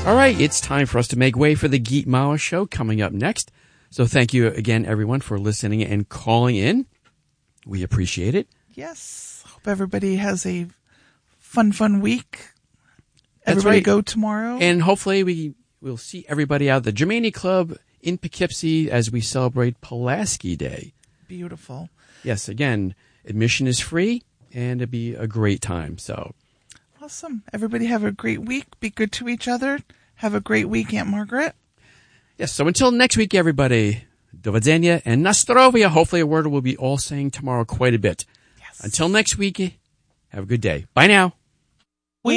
All right, it's time for us to make way for the Geet Mao Show coming up next. So thank you again, everyone, for listening and calling in. We appreciate it. Yes. Hope everybody has a fun week. That's Everybody right. Go tomorrow. And hopefully we'll see everybody out at the Germania Club in Poughkeepsie as we celebrate Pulaski Day. Beautiful. Yes, again, admission is free, and it'll be a great time. So, awesome. Everybody have a great week. Be good to each other. Have a great week, Aunt Margaret. yes, so until next week, everybody, do widzenia and nastrovia. Hopefully a word we'll be all saying tomorrow quite a bit. Yes. Until next week, have a good day. Bye now.